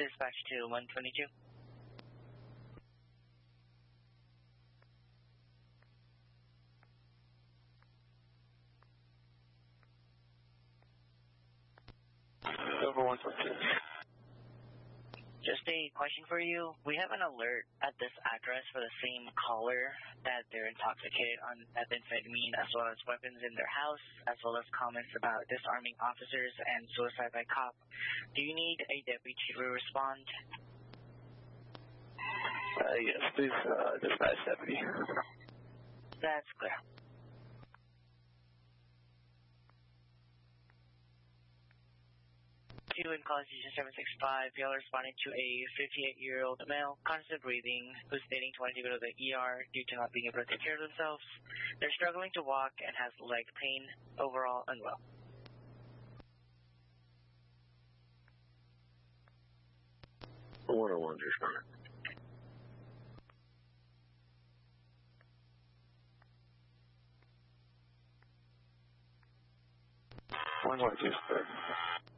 Dispatch to 122. Over 122. Just a question for you. We have an alert at this address for the same caller that they're intoxicated on methamphetamine as well as weapons in their house, as well as comments about disarming officers and suicide by cop. Do you need a deputy to respond? Yes, please, dispatch deputy. That's clear. In call station 765, y'all responding to a 58-year-old male, constant breathing, who's stating to want to go to the ER due to not being able to take care of themselves. They're struggling to walk and has leg pain, overall unwell. One-on-one's responding. 112, sir.